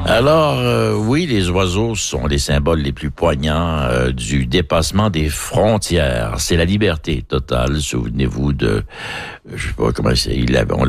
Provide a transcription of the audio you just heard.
Alors, oui, les oiseaux sont les symboles les plus poignants du dépassement des frontières. C'est la liberté totale. Souvenez-vous de, je sais pas comment c'est,